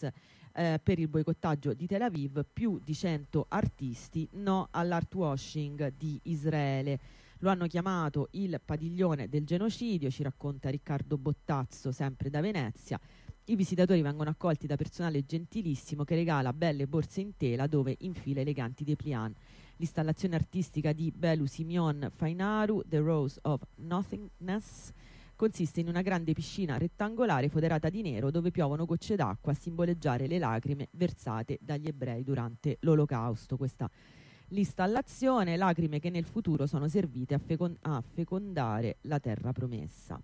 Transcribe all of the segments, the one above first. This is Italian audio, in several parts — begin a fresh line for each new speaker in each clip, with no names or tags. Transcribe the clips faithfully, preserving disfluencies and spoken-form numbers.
Hamas eh, per il boicottaggio di Tel Aviv, più di cento artisti no all'artwashing di Israele. Lo hanno chiamato il padiglione del genocidio, ci racconta Riccardo Bottazzo, sempre da Venezia. I visitatori vengono accolti da personale gentilissimo che regala belle borse in tela dove infila eleganti dépliant. L'installazione artistica di Belu Simeon Fainaru, The Rose of Nothingness, consiste in una grande piscina rettangolare foderata di nero dove piovono gocce d'acqua a simboleggiare le lacrime versate dagli ebrei durante l'Olocausto. Questa l'installazione, lacrime che nel futuro sono servite a, fecon- a fecondare la terra promessa.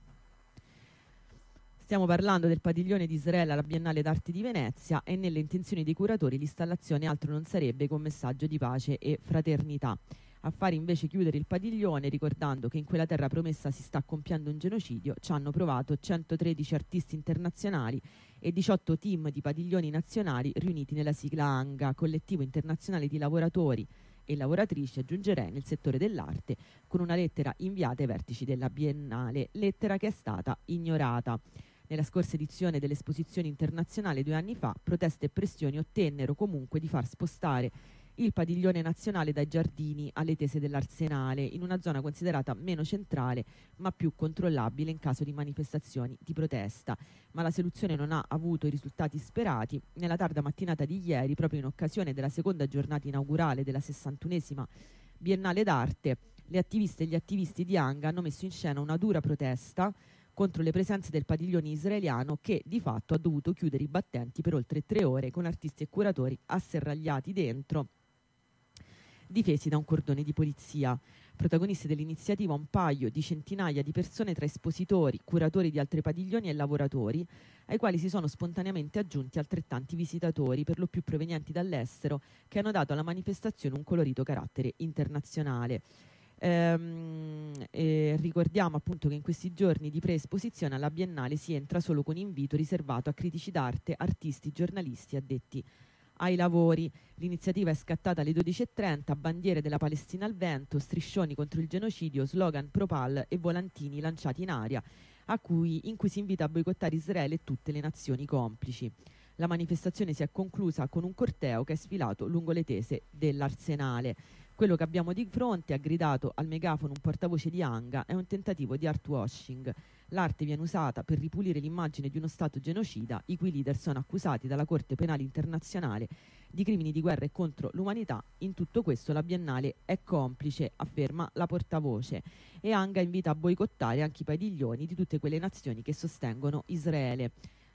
Stiamo parlando del padiglione di Israele alla Biennale d'Arte di Venezia e nelle intenzioni dei curatori l'installazione altro non sarebbe che un messaggio di pace e fraternità. A fare invece chiudere il padiglione, ricordando che in quella terra promessa si sta compiendo un genocidio, ci hanno provato centotredici artisti internazionali e diciotto team di padiglioni nazionali riuniti nella sigla ANGA, collettivo internazionale di lavoratori e lavoratrici, aggiungerei, nel settore dell'arte, con una lettera inviata ai vertici della Biennale, lettera che è stata ignorata. Nella scorsa edizione dell'esposizione internazionale due anni fa, proteste e pressioni ottennero comunque di far spostare il padiglione nazionale dai giardini alle tese dell'Arsenale, in una zona considerata meno centrale ma più controllabile in caso di manifestazioni di protesta. Ma la soluzione non ha avuto i risultati sperati. Nella tarda mattinata di ieri, proprio in occasione della seconda giornata inaugurale della sessantunesima Biennale d'Arte, le attiviste e gli attivisti di Anga hanno messo in scena una dura protesta contro le presenze del padiglione israeliano che di fatto ha dovuto chiudere i battenti per oltre tre ore con artisti e curatori asserragliati dentro, difesi da un cordone di polizia. Protagoniste dell'iniziativa un paio di centinaia di persone tra espositori, curatori di altri padiglioni e lavoratori, ai quali si sono spontaneamente aggiunti altrettanti visitatori, per lo più provenienti dall'estero, che hanno dato alla manifestazione un colorito carattere internazionale. Ehm, e ricordiamo appunto che in questi giorni di preesposizione alla Biennale si entra solo con invito riservato a critici d'arte, artisti, giornalisti addetti ai lavori. L'iniziativa è scattata alle dodici e trenta, bandiere della Palestina al vento, striscioni contro il genocidio, slogan pro-Pal e volantini lanciati in aria a cui, in cui si invita a boicottare Israele e tutte le nazioni complici. La manifestazione si è conclusa con un corteo che è sfilato lungo le tese dell'Arsenale. Quello che abbiamo di fronte, ha gridato al megafono un portavoce di Anga, è un tentativo di artwashing. L'arte viene usata per ripulire l'immagine di uno Stato genocida, i cui leader sono accusati dalla Corte Penale Internazionale di crimini di guerra e contro l'umanità. In tutto questo la Biennale è complice, afferma la portavoce, e Anga invita a boicottare anche i padiglioni di tutte quelle nazioni che sostengono Israele.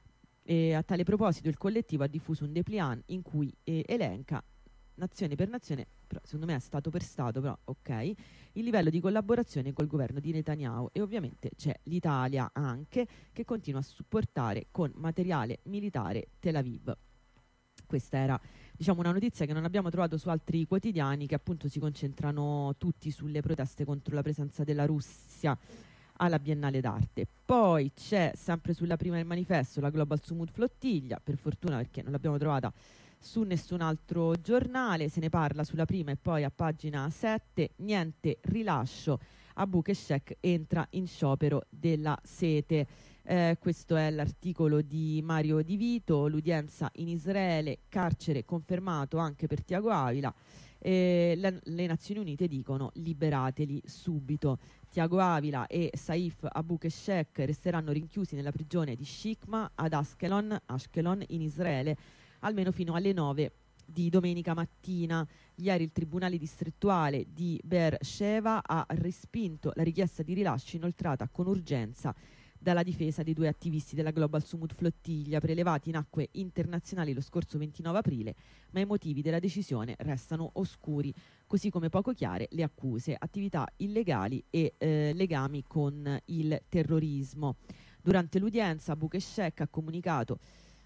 E a tale proposito il collettivo ha diffuso un dépliant in cui eh, elenca nazione per nazione, però secondo me è stato per stato, però ok, il livello di collaborazione col governo di Netanyahu, e ovviamente c'è l'Italia anche, che continua a supportare con materiale militare Tel Aviv. Questa era, diciamo, una notizia che non abbiamo trovato su altri quotidiani, che appunto si concentrano tutti sulle proteste contro la presenza della Russia alla Biennale d'Arte. Poi c'è, sempre sulla prima del manifesto, la Global Sumud Flottiglia, per fortuna, perché non l'abbiamo trovata su nessun altro giornale. Se ne parla sulla prima e poi a pagina sette, niente rilascio, Abu Keshek entra in sciopero della sete. Eh, questo è l'articolo di Mario Di Vito, l'udienza in Israele, carcere confermato anche per Tiago Avila. Eh, le, le Nazioni Unite dicono liberateli subito. Tiago Avila e Saif Abu Keshek resteranno rinchiusi nella prigione di Shikma ad Ashkelon, Ashkelon in Israele, almeno fino alle nove di domenica mattina. Ieri il Tribunale distrettuale di Be'er Sheva ha respinto la richiesta di rilascio inoltrata con urgenza dalla difesa dei due attivisti della Global Sumud Flottiglia, prelevati in acque internazionali lo scorso ventinove aprile, ma i motivi della decisione restano oscuri, così come poco chiare le accuse, attività illegali e eh, legami con il terrorismo. Durante l'udienza Abu Keshek ha comunicato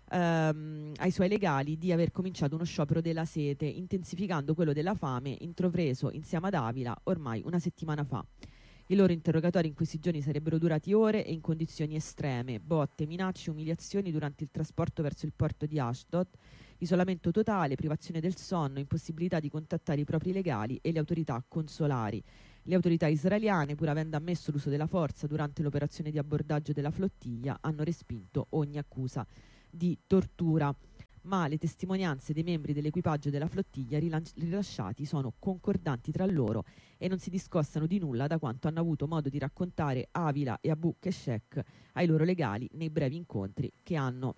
ehm, ai suoi legali di aver cominciato uno sciopero della sete, intensificando quello della fame intrapreso insieme ad Avila ormai una settimana fa. I loro interrogatori in questi giorni sarebbero durati ore e in condizioni estreme: botte, minacce, umiliazioni durante il trasporto verso il porto di Ashdod, isolamento totale, privazione del sonno, impossibilità di contattare i propri legali e le autorità consolari. Le autorità israeliane, pur avendo ammesso l'uso della forza durante l'operazione di abbordaggio della flottiglia, hanno respinto ogni accusa di tortura. ma le testimonianze dei membri dell'equipaggio della flottiglia rilan- rilasciati sono concordanti tra loro e non si discostano di nulla da quanto hanno avuto modo di raccontare Avila e Abu Keshek ai loro legali nei brevi incontri che hanno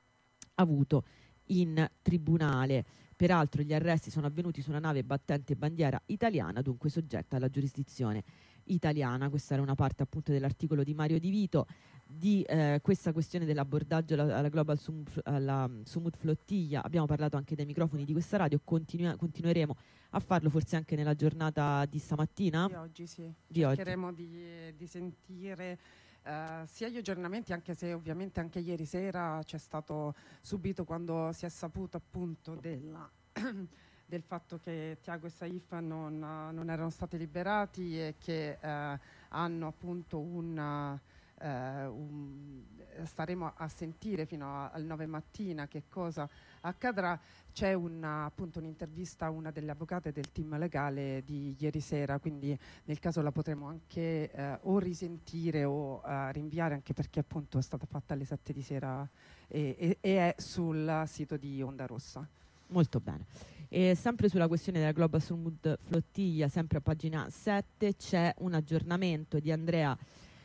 avuto in tribunale. Peraltro gli arresti sono avvenuti su una nave battente bandiera italiana, dunque soggetta alla giurisdizione italiana. Questa era una parte appunto dell'articolo di Mario Di Vito di eh, questa questione dell'abbordaggio alla, alla Global Sumut, alla Sumut Flottiglia. Abbiamo parlato anche dai microfoni di questa radio, continu- continueremo a farlo forse anche nella giornata di stamattina.
Di oggi sì,
di
cercheremo
oggi.
Di, di sentire Uh, sia gli aggiornamenti, anche se ovviamente anche ieri sera c'è stato subito, quando si è saputo appunto della, del fatto che Tiago e Saif non, non erano stati liberati e che uh, hanno appunto un, uh, un staremo a sentire fino a, al nove mattina che cosa accadrà. C'è una, appunto un'intervista a una delle avvocate del team legale di ieri sera, quindi nel caso la potremo anche eh, o risentire o uh, rinviare, anche perché appunto è stata fatta alle sette di sera e, e, e è sul sito di Onda Rossa.
Molto bene. E sempre sulla questione della Global Sumut Flottiglia, sempre a pagina sette, c'è un aggiornamento di Andrea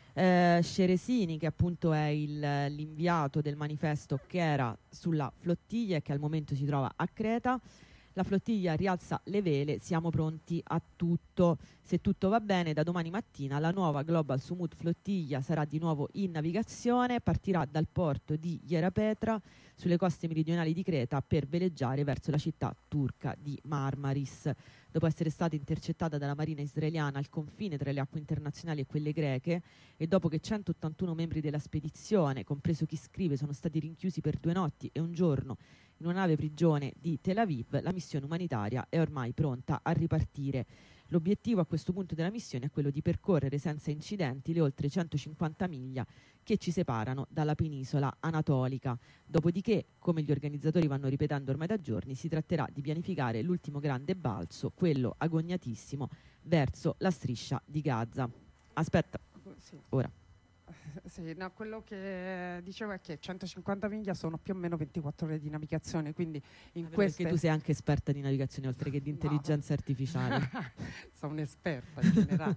Eh, Ceresini, che appunto è il, l'inviato del manifesto che era sulla flottiglia e che al momento si trova a Creta. La flottiglia rialza le vele, siamo pronti a tutto. Se tutto va bene, da domani mattina la nuova Global Sumut Flottiglia sarà di nuovo in navigazione, partirà dal porto di Ierapetra sulle coste meridionali di Creta per veleggiare verso la città turca di Marmaris. Dopo essere stata intercettata dalla marina israeliana al confine tra le acque internazionali e quelle greche, e dopo che centottantuno membri della spedizione, compreso chi scrive, sono stati rinchiusi per due notti e un giorno in una nave prigione di Tel Aviv, la missione umanitaria è ormai pronta a ripartire. L'obiettivo a questo punto della missione è quello di percorrere senza incidenti le oltre centocinquanta miglia che ci separano dalla penisola anatolica. Dopodiché, come gli organizzatori vanno ripetendo ormai da giorni, si tratterà di pianificare l'ultimo grande balzo, quello agognatissimo, verso la striscia di Gaza. Aspetta,
sì.
ora.
Sì, no, quello che dicevo è che centocinquanta miglia sono più o meno ventiquattro ore di navigazione, quindi in
Perché
queste...
tu sei anche esperta di navigazione oltre che di intelligenza no. artificiale.
Sono un'esperta in generale.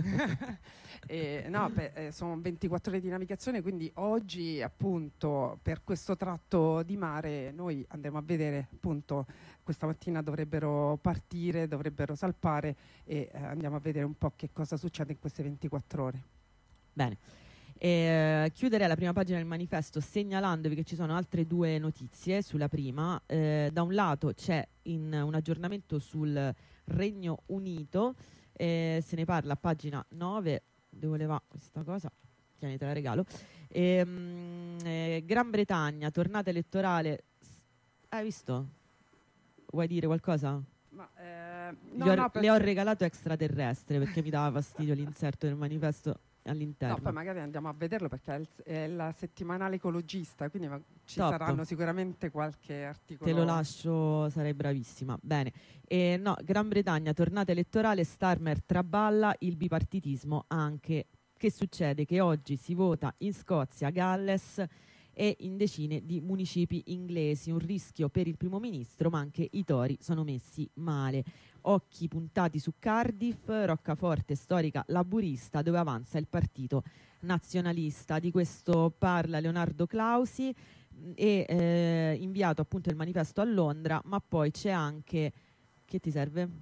e, no, beh, eh, sono ventiquattro ore di navigazione, quindi oggi appunto per questo tratto di mare noi andremo a vedere, appunto questa mattina dovrebbero partire, dovrebbero salpare e eh, andiamo a vedere un po' che cosa succede in queste ventiquattro ore.
Bene. E, chiuderei la prima pagina del manifesto segnalandovi che ci sono altre due notizie. Sulla prima, eh, da un lato c'è in, un aggiornamento sul Regno Unito, eh, se ne parla a pagina nove. Dove le va questa cosa? Tieni, te la regalo. E, mh, eh, Gran Bretagna, tornata elettorale. Hai visto? Vuoi dire qualcosa?
Ma, eh, no,
ho,
no,
le ho regalato extraterrestre perché mi dava fastidio l'inserto del manifesto all'interno.
No, poi magari andiamo a vederlo perché è, il, è la settimanale ecologista, quindi ci
Top.
saranno sicuramente qualche articolo.
Te lo lascio, sarei bravissima. Bene. E no, Gran Bretagna, tornata elettorale, Starmer traballa il bipartitismo anche. Che succede? Che oggi si vota in Scozia, Galles e in decine di municipi inglesi. Un rischio per il primo ministro, ma anche i Tory sono messi male. Occhi puntati su Cardiff, roccaforte storica laburista dove avanza il partito nazionalista. Di questo parla Leonardo Clausi e eh, inviato appunto il manifesto a Londra, ma poi c'è anche... Che ti serve? Eh,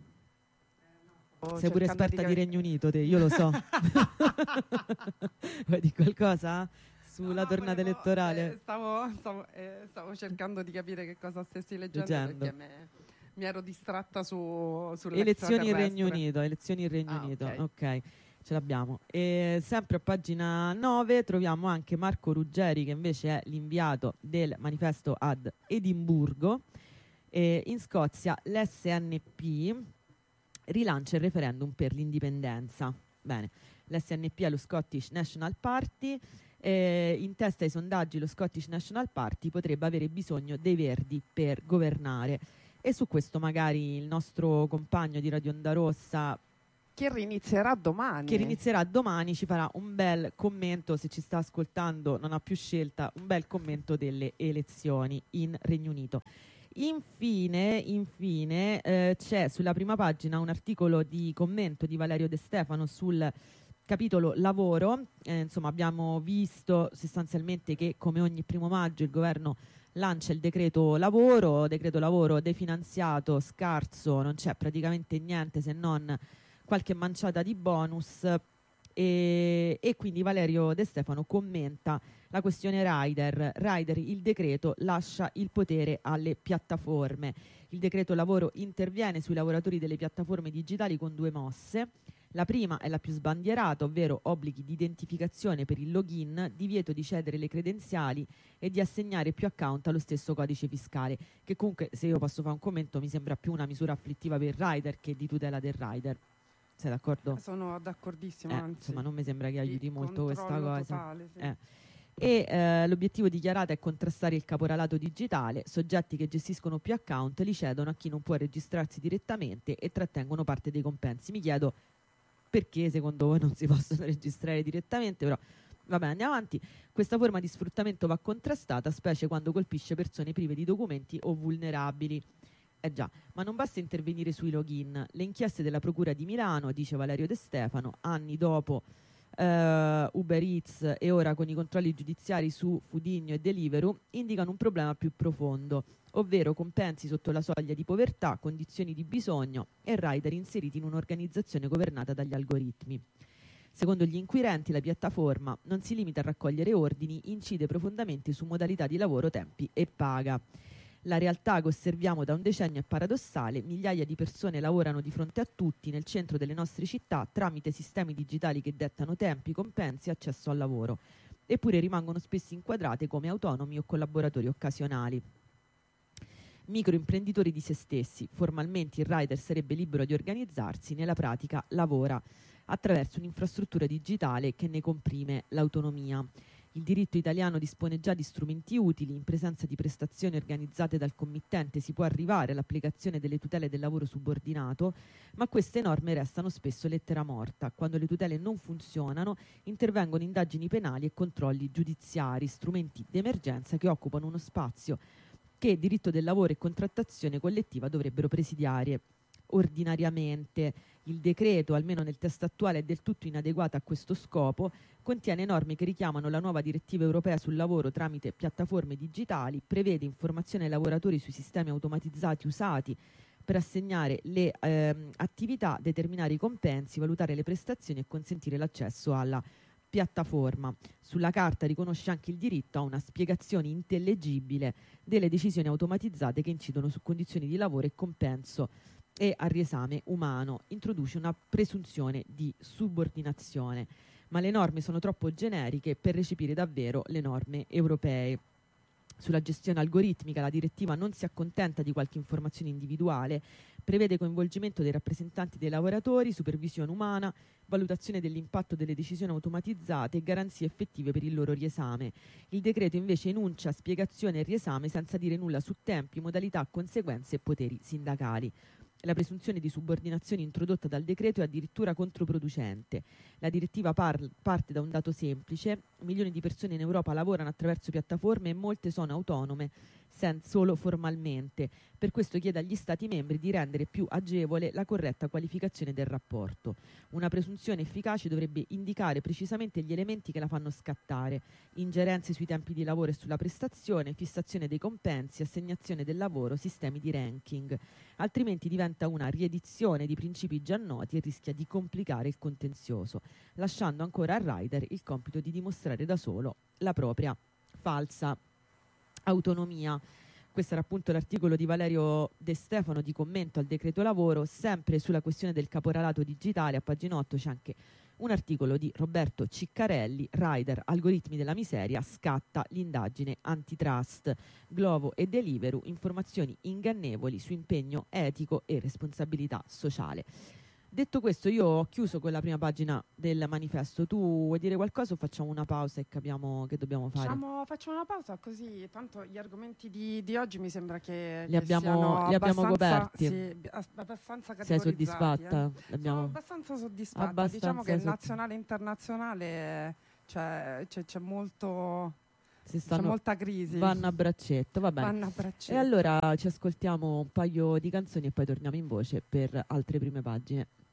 no, sei pure esperta di, di Regno Unito, te, io lo so. Vuoi dire qualcosa? Sulla no, tornata volevo, elettorale?
Eh, stavo, stavo, eh, stavo cercando di capire che cosa stessi leggendo, leggendo. perché me... mi ero distratta su
elezioni in Regno Unito, elezioni in Regno
ah,
Unito,
ok,
okay. Ce l'abbiamo. E sempre a pagina nove troviamo anche Marco Ruggeri, che invece è l'inviato del manifesto ad Edimburgo. E in Scozia l'S N P rilancia il referendum per l'indipendenza. Bene, l'S N P è lo Scottish National Party. Eh, in testa ai sondaggi lo Scottish National Party potrebbe avere bisogno dei Verdi per governare. E su questo magari il nostro compagno di Radio Onda Rossa
che rinizierà domani.
Che rinizierà domani, ci farà un bel commento, se ci sta ascoltando non ha più scelta, un bel commento delle elezioni in Regno Unito. Infine, infine eh, c'è sulla prima pagina un articolo di commento di Valerio De Stefano sul capitolo lavoro. Eh, insomma, abbiamo visto sostanzialmente che come ogni primo maggio il governo lancia il decreto lavoro, decreto lavoro definanziato, scarso, non c'è praticamente niente se non qualche manciata di bonus, e, e quindi Valerio De Stefano commenta la questione rider. Rider, il decreto lascia il potere alle piattaforme. Il decreto lavoro interviene sui lavoratori delle piattaforme digitali con due mosse. La prima è la più sbandierata, ovvero obblighi di identificazione per il login, divieto di cedere le credenziali e di assegnare più account allo stesso codice fiscale, che comunque, se io posso fare un commento, mi sembra più una misura afflittiva per il rider che di tutela del rider. Sei d'accordo?
Sono d'accordissimo,
eh,
anzi.
Insomma, non mi sembra che aiuti molto questa cosa.
Totale, sì.
eh. E eh, l'obiettivo dichiarato è contrastare il caporalato digitale. Soggetti che gestiscono più account li cedono a chi non può registrarsi direttamente e trattengono parte dei compensi. Mi chiedo perché secondo voi non si possono registrare direttamente, però vabbè, andiamo avanti. Questa forma di sfruttamento va contrastata, specie quando colpisce persone prive di documenti o vulnerabili. Eh già, ma non basta intervenire sui login. Le inchieste della Procura di Milano, dice Valerio De Stefano, anni dopo Uh, Uber Eats e ora con i controlli giudiziari su Foodinho e Deliveroo, indicano un problema più profondo, ovvero compensi sotto la soglia di povertà, condizioni di bisogno e rider inseriti in un'organizzazione governata dagli algoritmi. Secondo gli inquirenti, la piattaforma non si limita a raccogliere ordini, incide profondamente su modalità di lavoro, tempi e paga. La realtà che osserviamo da un decennio è paradossale: migliaia di persone lavorano di fronte a tutti nel centro delle nostre città tramite sistemi digitali che dettano tempi, compensi e accesso al lavoro, eppure rimangono spesso inquadrate come autonomi o collaboratori occasionali. Microimprenditori di se stessi. Formalmente il rider sarebbe libero di organizzarsi, nella pratica lavora attraverso un'infrastruttura digitale che ne comprime l'autonomia. Il diritto italiano dispone già di strumenti utili. In presenza di prestazioni organizzate dal committente si può arrivare all'applicazione delle tutele del lavoro subordinato, ma queste norme restano spesso lettera morta. Quando le tutele non funzionano, intervengono indagini penali e controlli giudiziari, strumenti d'emergenza che occupano uno spazio che diritto del lavoro e contrattazione collettiva dovrebbero presidiare. Ordinariamente il decreto, almeno nel testo attuale, è del tutto inadeguato a questo scopo, contiene norme che richiamano la nuova direttiva europea sul lavoro tramite piattaforme digitali, prevede informazioni ai lavoratori sui sistemi automatizzati usati per assegnare le ehm, attività, determinare i compensi, valutare le prestazioni e consentire l'accesso alla piattaforma. Sulla carta riconosce anche il diritto a una spiegazione intellegibile delle decisioni automatizzate che incidono su condizioni di lavoro e compenso e al riesame umano, introduce una presunzione di subordinazione, ma le norme sono troppo generiche per recepire davvero le norme europee. Sulla gestione algoritmica la direttiva non si accontenta di qualche informazione individuale, prevede coinvolgimento dei rappresentanti dei lavoratori, supervisione umana, valutazione dell'impatto delle decisioni automatizzate e garanzie effettive per il loro riesame. Il decreto invece enuncia spiegazione e riesame senza dire nulla su tempi, modalità, conseguenze e poteri sindacali. La presunzione di subordinazione introdotta dal decreto è addirittura controproducente. La direttiva par- parte da un dato semplice: milioni di persone in Europa lavorano attraverso piattaforme e molte sono autonome sen- solo formalmente. Per questo chiede agli Stati membri di rendere più agevole la corretta qualificazione del rapporto. Una presunzione efficace dovrebbe indicare precisamente gli elementi che la fanno scattare: ingerenze sui tempi di lavoro e sulla prestazione, fissazione dei compensi, assegnazione del lavoro, sistemi di ranking. Altrimenti diventa una riedizione di principi già noti e rischia di complicare il contenzioso, lasciando ancora al rider il compito di dimostrare da solo la propria falsa autonomia. Questo era appunto l'articolo di Valerio De Stefano di commento al decreto lavoro. Sempre sulla questione del caporalato digitale, a pagina otto c'è anche un articolo di Roberto Ciccarelli: rider, algoritmi della miseria, scatta l'indagine antitrust. Glovo e Deliveroo, informazioni ingannevoli su impegno etico e responsabilità sociale. Detto questo, io ho chiuso con la prima pagina del manifesto. Tu vuoi dire qualcosa o facciamo una pausa e capiamo che dobbiamo fare?
Facciamo, facciamo una pausa, così tanto gli argomenti di, di oggi mi sembra che,
Li
che
abbiamo,
siano
li abbiamo
abbastanza,
coperti.
sì, as- abbastanza
Sei
categorizzati.
soddisfatta?
eh.
Abbiamo...
Sono abbastanza soddisfatta.
Abbastanza
diciamo che
soddi-
nazionale e internazionale eh, c'è, c'è, c'è molto,
si
c'è
stanno...
molta crisi.
Vanno a braccetto, va bene.
Vanno a braccetto.
E allora ci ascoltiamo un paio di canzoni e poi torniamo in voce per altre prime pagine.